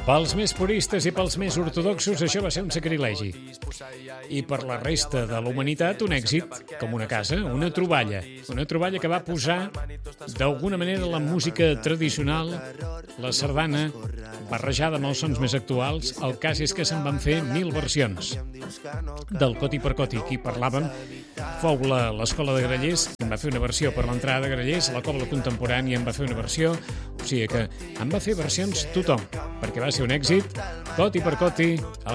Pels més puristes i pels més ortodoxos això va ser un sacrilegi. I per la resta de la humanitat un èxit, com una casa, una troballa. Una troballa que va posar d'alguna manera la música tradicional, la sardana, barrejada amb els sons més actuals. El cas és que se'n van fer 1000 versions. Del Coti per Coti, qui parlàvem, fou l'Escola de Grallers, que en va fer una versió per l'entrada de Grallers, la Cobla Contemporània en va fer una versió, o sigui que en va fer versions tothom, perquè va ser un èxit. Coti per Coti,